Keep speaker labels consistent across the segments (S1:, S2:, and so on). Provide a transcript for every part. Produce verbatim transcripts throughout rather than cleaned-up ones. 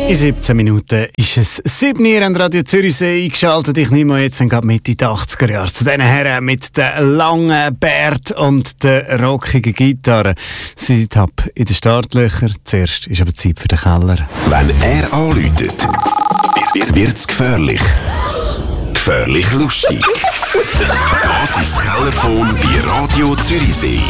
S1: In siebzehn Minuten ist es sieben Uhr an Radio Zürichsee eingeschaltet. Ich nehme jetzt gerade Mitte der achtziger Jahre zu diesen Herren mit den langen Bart und der rockigen Gitarre. Sie sind ab in den Startlöchern. Zuerst ist aber Zeit für den Keller.
S2: Wenn er anläutet, wird es gefährlich. Gefährlich lustig. Das ist das Kellerphone bei Radio Zürichsee.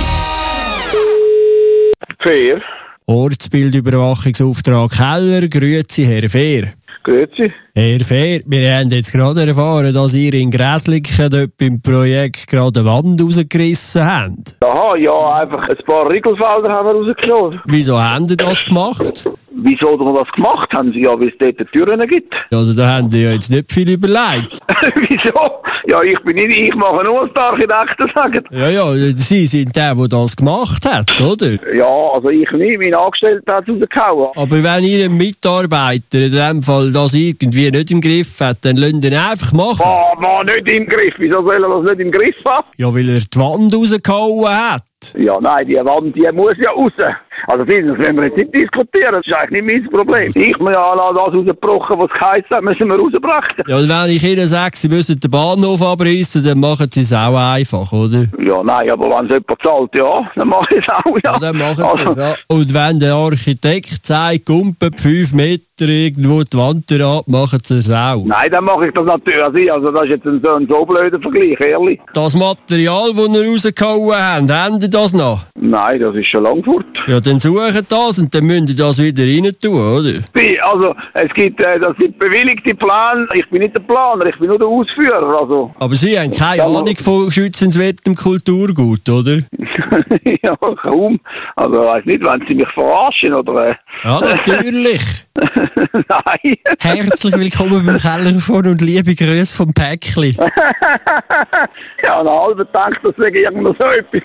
S3: Fair.
S4: Ortsbildüberwachungsauftrag Keller. Grüezi, Herr Fehr.
S3: Grüezi.
S4: Herr Fehr, wir haben jetzt gerade erfahren, dass ihr in Gräsliken dort beim Projekt gerade eine Wand rausgerissen habt.
S3: Aha, ja, einfach ein paar Riegelfelder haben wir rausgeschossen.
S4: Wieso habt ihr das gemacht?
S3: Wieso wir das gemacht haben? Sie ja, weil es dort Türen gibt.
S4: Also da habt ihr ja jetzt nicht viel überlegt.
S3: Wieso? Ja, ich bin nicht, ich mache nur, was die Architekten sagen.
S4: Ja, ja, Sie sind der, der das gemacht hat, oder?
S3: Ja, also ich nicht, mein Angestellter hat es rausgehauen.
S4: Aber wenn Ihr einen Mitarbeiter in dem Fall das irgendwie nicht im Griff hat, dann lasst ihn einfach machen.
S3: Ah, war nicht im Griff. Wieso soll er das nicht im Griff haben?
S4: Ja, weil er die Wand rausgehauen hat.
S3: Ja, nein, die Wand, die muss ja raus. Also das müssen wir jetzt nicht diskutieren, das ist eigentlich nicht mein Problem. Ich muss ja das rausgebrochen, was geheißen hat, müssen wir rausbrechen.
S4: Ja, und wenn ich Ihnen sage, Sie müssen den Bahnhof abreißen, dann machen Sie es auch einfach, oder?
S3: Ja, nein, aber wenn es jemand zahlt, ja, dann mache ich es auch, ja.
S4: Ja, dann machen Sie
S3: also,
S4: es, ja. Und wenn der Architekt sagt, Gumpen fünf Meter irgendwo die Wand ab, machen Sie es auch.
S3: Nein, dann mache ich das natürlich. Also das ist jetzt ein so, ein so blöder Vergleich, ehrlich.
S4: Das Material, das Sie rausgehauen haben, haben Sie das noch?
S3: Nein, das ist schon lang fort.
S4: Ja, dann suchen das und dann müssen Sie das wieder rein tun, oder?
S3: Also, es gibt, äh, das sind bewilligte Pläne. Ich bin nicht der Planer, ich bin nur der Ausführer, also.
S4: Aber Sie haben keine Ahnung von schützenswertem Kulturgut, oder?
S3: Ja, kaum. Also, ich weiss nicht, wenn Sie mich verarschen, oder? Äh.
S4: Ja, natürlich.
S3: Nein.
S4: Herzlich willkommen beim Kellerphone und liebe Grüße vom Päckli.
S3: Ja, ein halber denkt, das wäre irgendwo so etwas.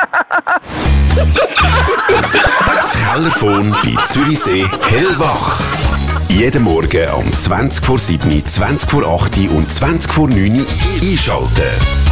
S2: Das Kellerphone bei Zürichsee hellwach. Jeden Morgen um zwanzig vor sieben, zwanzig vor acht und zwanzig vor neun einschalten.